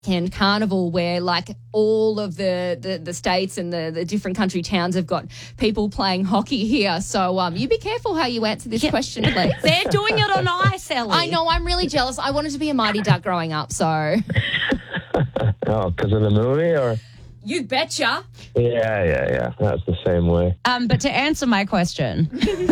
weekend carnival where like all of the states and the different country towns have got people playing hockey here. So you be careful how you answer this question, please. They're doing it on ice, Ellie. I know, I'm really jealous. I wanted to be a Mighty Duck growing up, so. Oh, because of the movie, or? You betcha. Yeah. That's the same way. But to answer my question.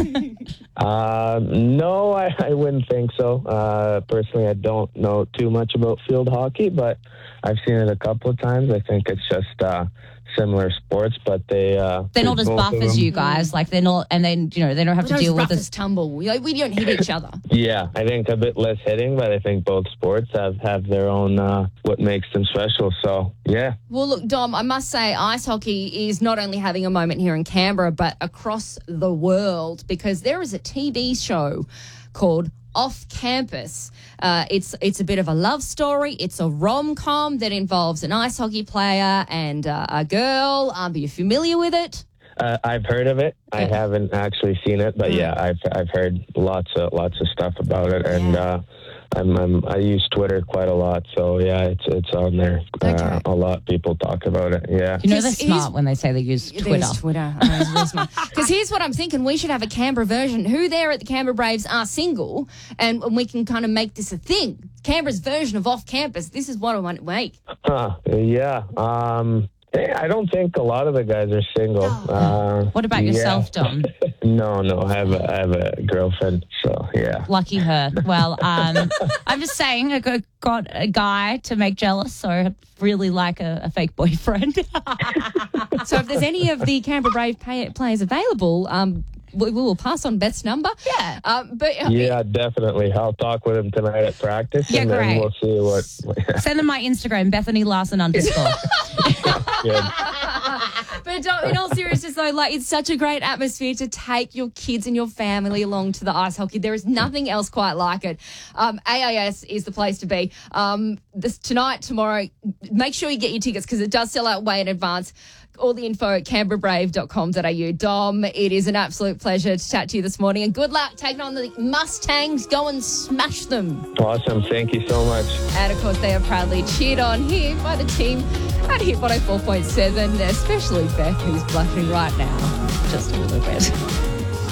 No, I wouldn't think so. Personally, I don't know too much about field hockey, but I've seen it a couple of times. I think it's just similar sports, but they're not as buff as you guys. Like they're not, and then they don't have to deal with this tumble. We don't hit each other. Yeah, I think a bit less hitting, but I think both sports have their own what makes them special. So yeah. Well, look, Dom, I must say, ice hockey is not only having a moment here in Canberra, but across the world, because there is a TV show called Off Campus. It's a bit of a love story. It's a rom-com that involves an ice hockey player and a girl. Are you familiar with it? I've heard of it. I haven't actually seen it, but yeah, I've heard lots of stuff about it, and I use Twitter quite a lot, so yeah, it's on there. Okay. A lot of people talk about it. Yeah, they're smart when they say they use Twitter. They use Twitter. Because here's what I'm thinking: we should have a Canberra version. Who there at the Canberra Braves are single, and we can kind of make this a thing. Canberra's version of Off Campus. This is what I want to make. Yeah. I don't think a lot of the guys are single. What about yourself, Dom? No, I have a girlfriend, so yeah. Lucky her. Well, I'm just saying, I got a guy to make jealous, so I really like a fake boyfriend. So if there's any of the Canberra Brave players available, we will pass on Beth's number. Yeah. Yeah, definitely. I'll talk with him tonight at practice, and then we'll see what. Send them my Instagram, Bethany Larson _. Good. But in all seriousness, though, like it's such a great atmosphere to take your kids and your family along to the ice hockey. There is nothing else quite like it. AIS is the place to be. Tonight, tomorrow, make sure you get your tickets because it does sell out way in advance. All the info at canberrabrave.com.au. Dom, it is an absolute pleasure to chat to you this morning, and good luck taking on the Mustangs. Go and smash them. Awesome. Thank you so much. And, of course, they are proudly cheered on here by the team at Hit 104.7, especially Beth, who's blushing right now. Just a little bit.